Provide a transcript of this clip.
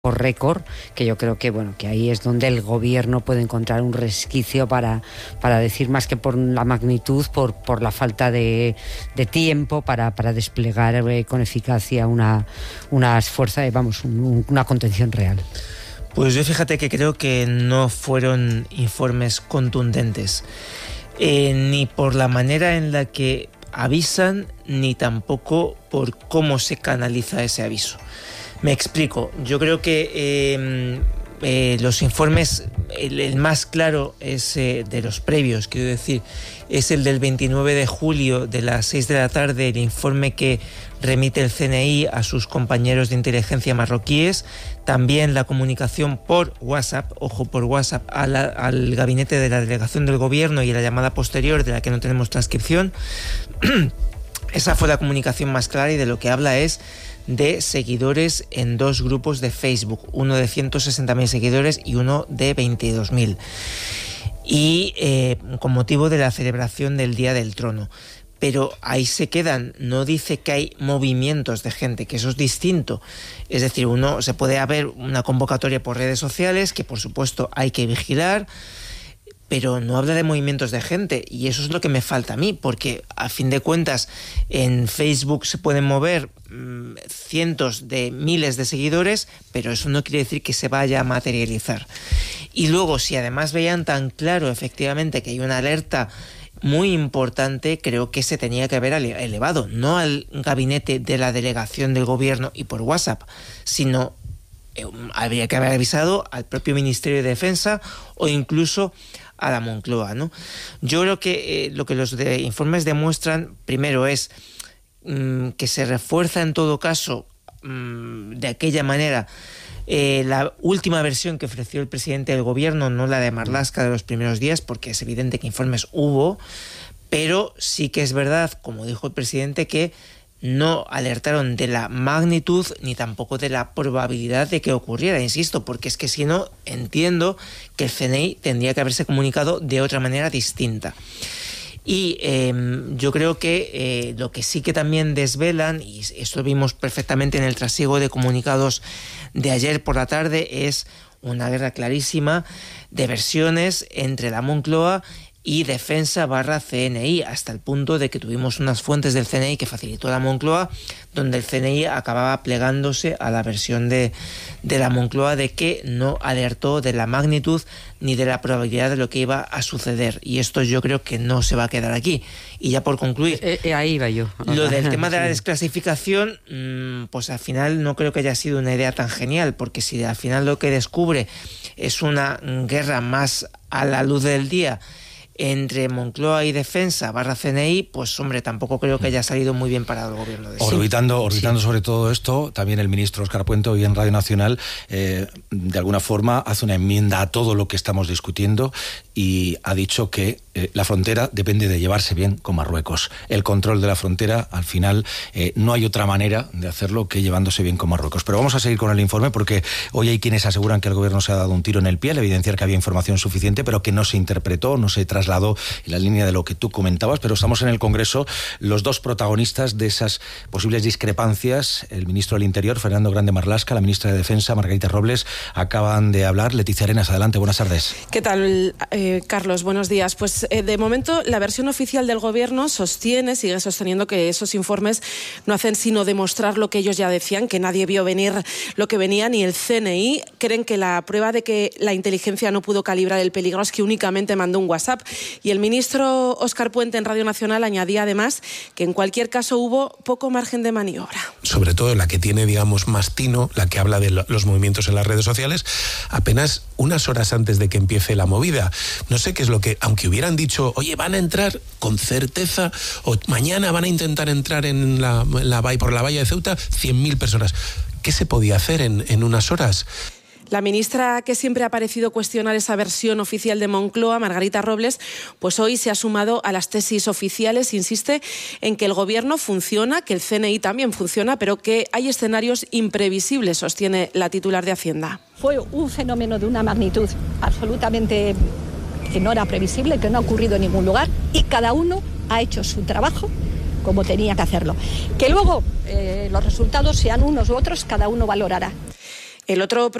récord, que yo creo que bueno, que ahí es donde el gobierno puede encontrar un resquicio para decir, más que por la magnitud, por la falta de tiempo para desplegar con eficacia una contención real. Pues yo fíjate que creo que no fueron informes contundentes, ni por la manera en la que avisan, ni tampoco por cómo se canaliza ese aviso. Me explico. Yo creo que los informes, el más claro es de los previos, quiero decir, es el del 29 de julio de las 6 de la tarde, el informe que remite el CNI a sus compañeros de inteligencia marroquíes, también la comunicación por WhatsApp, al gabinete de la delegación del gobierno y la llamada posterior de la que no tenemos transcripción. Esa fue la comunicación más clara, y de lo que habla es de seguidores en dos grupos de Facebook, uno de 160.000 seguidores y uno de 22.000, y con motivo de la celebración del Día del Trono. Pero ahí se quedan, no dice que hay movimientos de gente, que eso es distinto. Es decir, se puede haber una convocatoria por redes sociales, que por supuesto hay que vigilar, pero no habla de movimientos de gente, y eso es lo que me falta a mí, porque a fin de cuentas en Facebook se pueden mover cientos de miles de seguidores, pero eso no quiere decir que se vaya a materializar. Y luego, si además veían tan claro efectivamente que hay una alerta muy importante, creo que se tenía que haber elevado, no al gabinete de la delegación del gobierno y por WhatsApp, sino habría que haber avisado al propio Ministerio de Defensa o incluso a la Moncloa, ¿no? Yo creo que lo que los informes demuestran, primero, es que se refuerza en todo caso de aquella manera la última versión que ofreció el presidente del gobierno, no la de Marlaska de los primeros días, porque es evidente que informes hubo, pero sí que es verdad, como dijo el presidente, que no alertaron de la magnitud ni tampoco de la probabilidad de que ocurriera, insisto, porque es que si no, entiendo que el CNI tendría que haberse comunicado de otra manera distinta. Y yo creo que lo que sí que también desvelan, y esto vimos perfectamente en el trasiego de comunicados de ayer por la tarde, es una guerra clarísima de versiones entre la Moncloa y Defensa /CNI, hasta el punto de que tuvimos unas fuentes del CNI que facilitó la Moncloa, donde el CNI acababa plegándose a la versión de la Moncloa de que no alertó de la magnitud ni de la probabilidad de lo que iba a suceder. Y esto yo creo que no se va a quedar aquí. Y ya por concluir, ahí va yo. Lo del tema de la desclasificación, pues al final no creo que haya sido una idea tan genial, porque si al final lo que descubre es una guerra más a la luz del día entre Moncloa y Defensa /CNI, pues hombre, tampoco creo que haya salido muy bien parado el gobierno de Orbitando sobre todo esto, también el ministro Óscar Puente hoy en Radio Nacional de alguna forma hace una enmienda a todo lo que estamos discutiendo y ha dicho que la frontera depende de llevarse bien con Marruecos. El control de la frontera, al final, no hay otra manera de hacerlo que llevándose bien con Marruecos. Pero vamos a seguir con el informe, porque hoy hay quienes aseguran que el gobierno se ha dado un tiro en el pie al evidenciar que había información suficiente, pero que no se interpretó, no se trasladó en la línea de lo que tú comentabas. Pero estamos en el Congreso, los dos protagonistas de esas posibles discrepancias, el ministro del Interior, Fernando Grande Marlaska, la ministra de Defensa, Margarita Robles, acaban de hablar. Leticia Arenas, adelante, buenas tardes. ¿Qué tal, Carlos? Buenos días. Pues de momento la versión oficial del gobierno sigue sosteniendo que esos informes no hacen sino demostrar lo que ellos ya decían, que nadie vio venir lo que venía, ni el CNI. Creen que la prueba de que la inteligencia no pudo calibrar el peligro es que únicamente mandó un WhatsApp. Y el ministro Óscar Puente en Radio Nacional añadía además que en cualquier caso hubo poco margen de maniobra. Sobre todo la que tiene, digamos, más tino, la que habla de los movimientos en las redes sociales, apenas unas horas antes de que empiece la movida. No sé qué es lo que, aunque hubieran dicho, oye, van a entrar con certeza, o mañana van a intentar entrar en por la valla de Ceuta 100.000 personas. ¿Qué se podía hacer en unas horas? La ministra, que siempre ha parecido cuestionar esa versión oficial de Moncloa, Margarita Robles, pues hoy se ha sumado a las tesis oficiales, insiste en que el gobierno funciona, que el CNI también funciona, pero que hay escenarios imprevisibles, sostiene la titular de Hacienda. Fue un fenómeno de una magnitud absolutamente que no era previsible, que no ha ocurrido en ningún lugar, y cada uno ha hecho su trabajo como tenía que hacerlo. Que luego los resultados sean unos u otros, cada uno valorará. El otro